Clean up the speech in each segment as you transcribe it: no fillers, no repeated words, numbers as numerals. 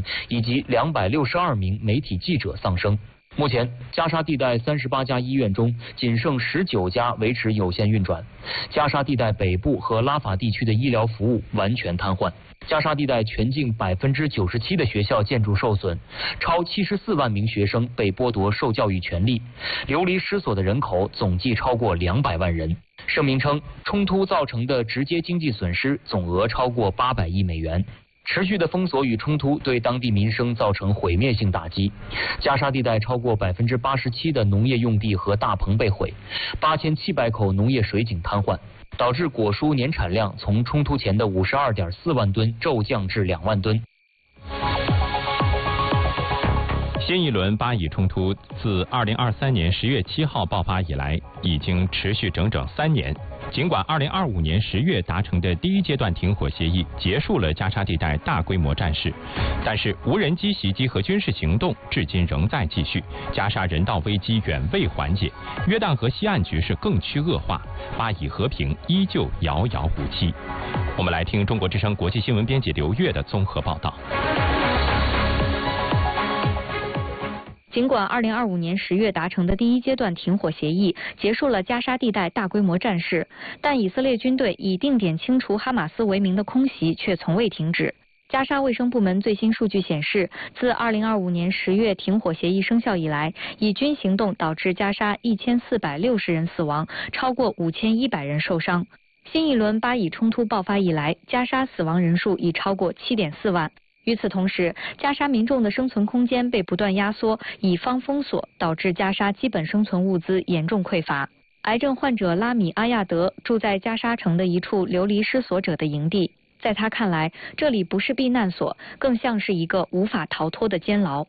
以及262名媒体记者丧生。目前，加沙地带38家医院中，仅剩19家维持有限运转。加沙地带北部和拉法地区的医疗服务完全瘫痪。加沙地带全境97%的学校建筑受损，超74万名学生被剥夺受教育权利，流离失所的人口总计超过200万人。声明称，冲突造成的直接经济损失总额超过800亿美元。持续的封锁与冲突对当地民生造成毁灭性打击。加沙地带超过87%的农业用地和大棚被毁，8700口农业水井瘫痪，导致果蔬年产量从冲突前的52.4万吨骤降至2万吨。 新一轮巴以冲突自2023年10月7号爆发以来，已经持续整整3年。尽管2025年10月达成的第一阶段停火协议结束了加沙地带大规模战事，但是无人机袭击和军事行动至今仍在继续，加沙人道危机远未缓解，约旦河西岸局势更趋恶化，巴以和平依旧遥遥无期。我们来听中国之声国际新闻编辑刘越的综合报道。 尽管2025年10月达成的第一阶段停火协议结束了加沙地带大规模战事，但以色列军队以定点清除哈马斯为名的空袭却从未停止。加沙卫生部门最新数据显示，自2025年10月停火协议生效以来，以军行动导致加沙1460人死亡，超过5100人受伤。新一轮巴以冲突爆发以来，加沙死亡人数已超过7.4万。与此同时，加沙民众的生存空间被不断压缩，以方封锁，导致加沙基本生存物资严重匮乏。癌症患者拉米阿亚德住在加沙城的一处流离失所者的营地，在他看来，这里不是避难所，更像是一个无法逃脱的监牢。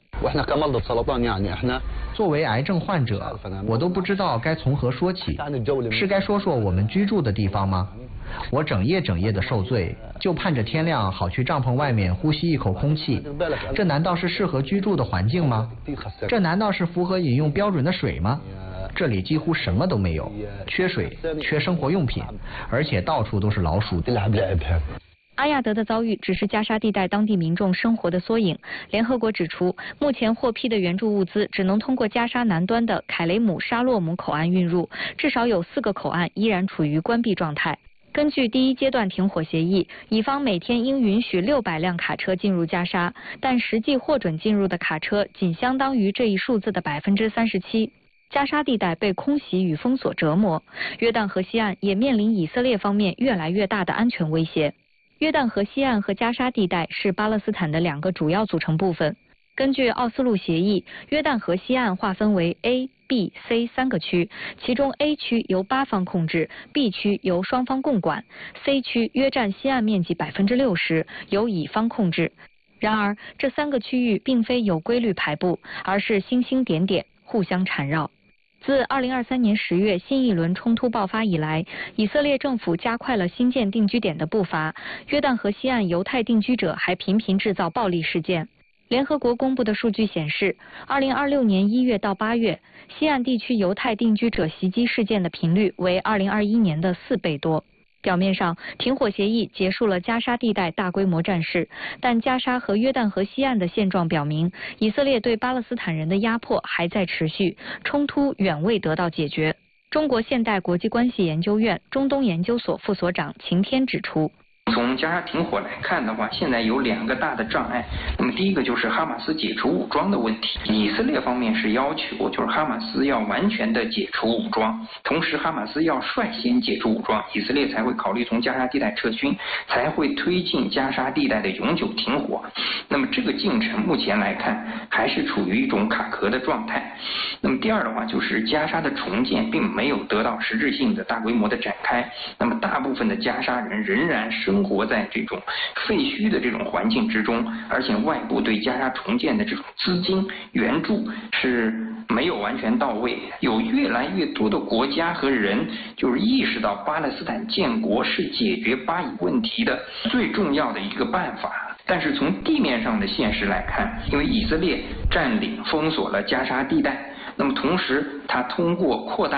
作为癌症患者，我都不知道该从何说起，是该说说我们居住的地方吗？我整夜的受罪，就盼着天亮好去帐篷外面呼吸一口空气。这难道是适合居住的环境吗？这难道是符合饮用标准的水吗？这里几乎什么都没有，缺水，缺生活用品，而且到处都是老鼠。 阿亚德的遭遇只是加沙地带当地民众生活的缩影。联合国指出，目前获批的援助物资只能通过加沙南端的凯雷姆沙洛姆口岸运入，至少有4个口岸依然处于关闭状态。根据第一阶段停火协议，以方每天应允许600辆卡车进入加沙，但实际获准进入的卡车仅相当于这一数字的37%。加沙地带被空袭与封锁折磨，约旦河西岸也面临以色列方面越来越大的安全威胁。约旦河西岸和加沙地带是巴勒斯坦的2个主要组成部分。根据奥斯陆协议，约旦河西岸划分为 A、B、C 3个区，其中 A 区由8方控制， B 区由双方共管， C 区约占西岸面积60%，由以方控制。然而，这3个区域并非有规律排布，而是星星点点，互相缠绕。自2023年10月新一轮冲突爆发以来，以色列政府加快了新建定居点的步伐，约旦河西岸犹太定居者还频频制造暴力事件。联合国公布的数据显示，2026年1月到8月，西岸地区犹太定居者袭击事件的频率为2021年的4倍多。表面上，停火协议结束了加沙地带大规模战事，但加沙和约旦河西岸的现状表明，以色列对巴勒斯坦人的压迫还在持续，冲突远未得到解决。中国现代国际关系研究院中东研究所副所长秦天指出， 从加沙停火来看的话，现在有2个大的障碍。那么第一个就是哈马斯解除武装的问题。以色列方面是要求就是哈马斯要完全的解除武装，同时哈马斯要率先解除武装，以色列才会考虑从加沙地带撤军，才会推进加沙地带的永久停火。那么这个进程目前来看还是处于一种卡壳的状态。那么第二的话就是加沙的重建并没有得到实质性的大规模的展开，那么大部分的加沙人仍然生活在这种废墟的这种环境之中，而且外部对加沙重建的这种资金援助是没有完全到位。有越来越多的国家和人就是意识到巴勒斯坦建国是解决巴以问题的最重要的一个办法。但是从地面上的现实来看，因为以色列占领封锁了加沙地带，那么同时它通过扩大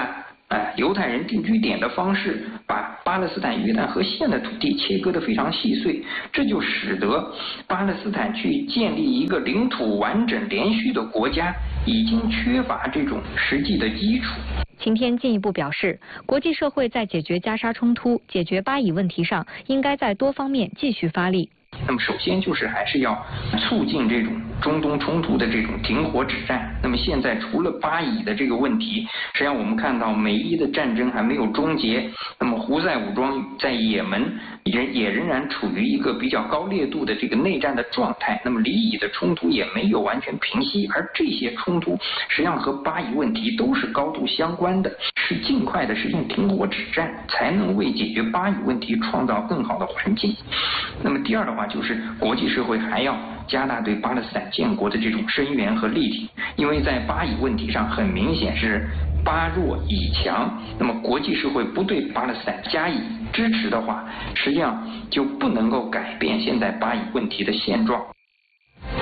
犹太人定居点的方式，把巴勒斯坦约旦河线的土地切割得非常细碎，这就使得巴勒斯坦去建立一个领土完整连续的国家，已经缺乏这种实际的基础。 秦天进一步表示，国际社会在解决加沙冲突、解决巴以问题上，应该在多方面继续发力。 那么首先就是还是要促进这种中东冲突的这种停火止战。那么现在除了巴以的这个问题，实际上我们看到美伊的战争还没有终结，那么胡塞武装在也门也仍然处于一个比较高烈度的这个内战的状态，那么黎以的冲突也没有完全平息，而这些冲突实际上和巴以问题都是高度相关的，是尽快的实现停火止战，才能为解决巴以问题创造更好的环境。那么第二的话，就是国际社会还要加大对巴勒斯坦建国的这种声援和力挺，因为在巴以问题上很明显是巴弱以强，那么国际社会不对巴勒斯坦加以支持的话，实际上就不能够改变现在巴以问题的现状。